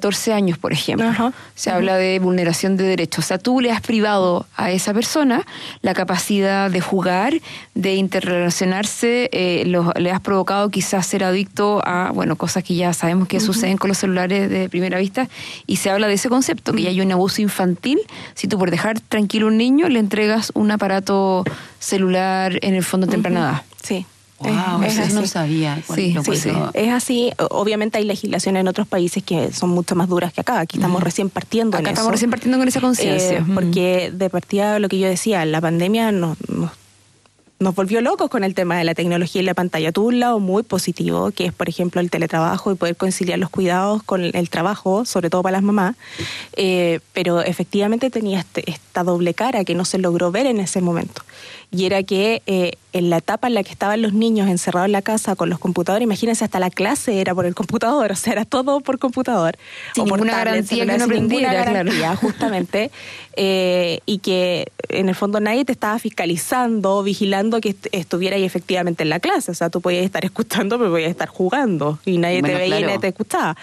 14 años, por ejemplo. Ajá. Se habla de vulneración de derechos. O sea, tú le has privado a esa persona la capacidad de jugar, de interrelacionarse, le has provocado quizás ser adicto a, bueno, cosas que ya sabemos que suceden con los celulares de primera vista, y se habla de ese concepto, que ya hay un abuso infantil, si tú por dejar tranquilo a un niño le entregas un aparato celular en el fondo temprana edad. Sí. Wow, es eso así. no sabía. Sí, Es así. Obviamente hay legislaciones en otros países que son mucho más duras que acá. Aquí estamos recién partiendo Acá en estamos eso. recién partiendo con esa conciencia. Porque de partida, lo que yo decía, la pandemia nos volvió locos con el tema de la tecnología y la pantalla. Tuvo un lado muy positivo, que es, por ejemplo, el teletrabajo y poder conciliar los cuidados con el trabajo, sobre todo para las mamás. Pero efectivamente tenía esta doble cara que no se logró ver en ese momento. Y era que en la etapa en la que estaban los niños encerrados en la casa con los computadores, imagínense, hasta la clase era por el computador, o sea, era todo por computador. Sin ninguna garantía que no aprendiera, claro. Justamente. Y que en el fondo nadie te estaba fiscalizando, vigilando que estuviera ahí efectivamente en la clase. O sea, tú podías estar escuchando, pero podías estar jugando y nadie te veía y nadie te escuchaba.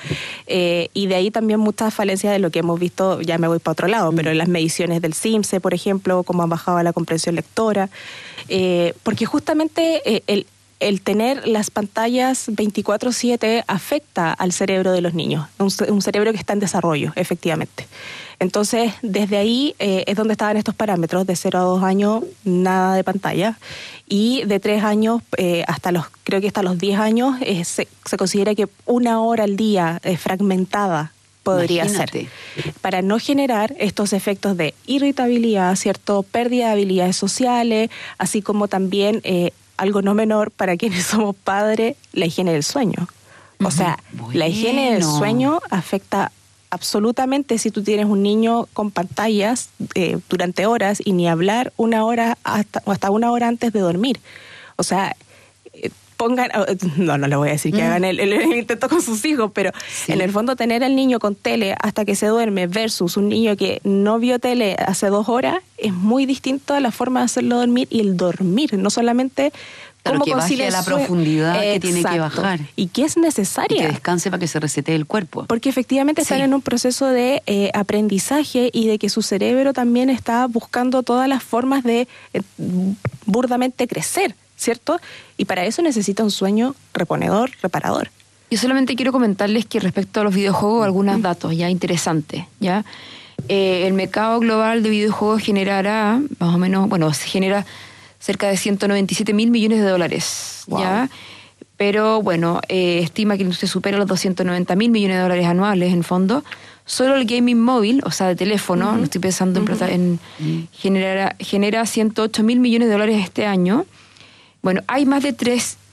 Y de ahí también muchas falencias de lo que hemos visto, ya me voy para otro lado, pero en las mediciones del CIMSE, por ejemplo, cómo han bajado la comprensión lectora. Porque justamente el tener las pantallas 24/7 afecta al cerebro de los niños, un cerebro que está en desarrollo, efectivamente. Entonces, desde ahí es donde estaban estos parámetros, de 0 a 2 años, nada de pantalla, y de 3 años creo que hasta los 10 años, se considera que 1 hora al día fragmentada podría ser, para no generar estos efectos de irritabilidad, ¿cierto? Pérdida de habilidades sociales, así como también algo no menor para quienes somos padres, la higiene del sueño. O sea, la higiene del sueño afecta absolutamente si tú tienes un niño con pantallas durante horas, y ni hablar 1 hora hasta 1 hora antes de dormir. O sea, no le voy a decir que hagan el intento con sus hijos, pero en el fondo tener al niño con tele hasta que se duerme versus un niño que no vio tele hace 2 horas es muy distinto a la forma de hacerlo dormir, y el dormir, no solamente cómo que baje a la profundidad que tiene que bajar. Y que es necesaria. Y que descanse para que se resetee el cuerpo. Porque efectivamente están en un proceso de aprendizaje, y de que su cerebro también está buscando todas las formas de burdamente crecer, ¿cierto? Y para eso necesita un sueño reponedor, reparador. Yo solamente quiero comentarles que respecto a los videojuegos, algunos datos ya interesantes, ¿ya? El mercado global de videojuegos generará, más o menos, se genera cerca de 197.000 millones de dólares, ¿ya? Pero, estima que la industria supera los 290.000 millones de dólares anuales, en fondo. Solo el gaming móvil, o sea, de teléfono, no estoy pensando genera 108.000 millones de dólares este año. Bueno, hay más de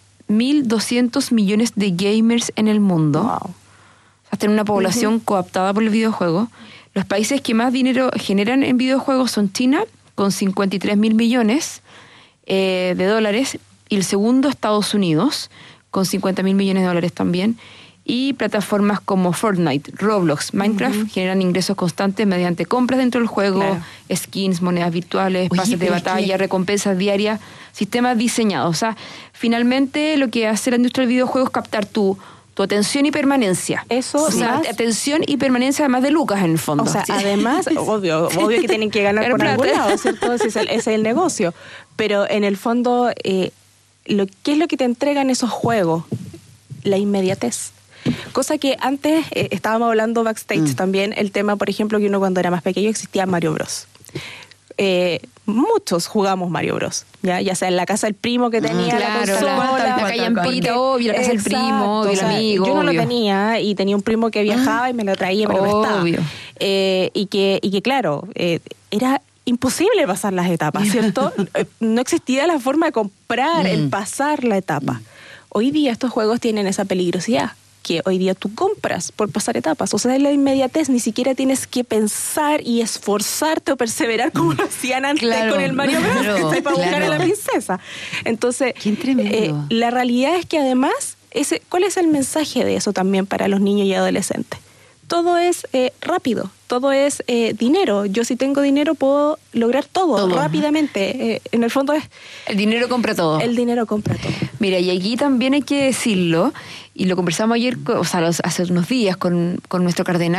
3.200 millones de gamers en el mundo. Hasta en una población cooptada por el videojuego. Los países que más dinero generan en videojuegos son China, con 53.000 millones de dólares, y el segundo, Estados Unidos, con 50.000 millones de dólares también. Y plataformas como Fortnite, Roblox, Minecraft generan ingresos constantes mediante compras dentro del juego, skins, monedas virtuales, pases de batalla, recompensas diarias, sistemas diseñados. O sea, finalmente lo que hace la industria del videojuego es captar tu atención y permanencia. Eso, o sea, atención y permanencia, además de lucas, en el fondo. O sea, además, obvio que tienen que ganar por algún lado, ¿cierto? Ese es el negocio. Pero en el fondo, ¿qué es lo que te entregan esos juegos? La inmediatez. Cosa que antes estábamos hablando backstage también, el tema, por ejemplo, que uno cuando era más pequeño existía Mario Bros. Muchos jugamos Mario Bros, ya sea en la casa del primo que tenía la callampita, obvio, la casa del primo, obvio, el amigo. Yo no lo tenía, y tenía un primo que viajaba y me lo traía y me lo prestaba. Y que claro, era imposible pasar las etapas, ¿cierto? No existía la forma de comprar, el pasar la etapa. Hoy día estos juegos tienen esa peligrosidad, que hoy día tú compras por pasar etapas. O sea, en la inmediatez ni siquiera tienes que pensar y esforzarte o perseverar como lo hacían antes con el Mario Bros. Para buscar a la princesa. Entonces, la realidad es que además, ¿cuál es el mensaje de eso también para los niños y adolescentes? Todo es rápido, todo es dinero. Yo, si tengo dinero, puedo lograr todo. Rápidamente. En el fondo es... El dinero compra todo. El dinero compra todo. Mira, y aquí también hay que decirlo, y lo conversamos ayer, hace unos días con nuestro cardenal,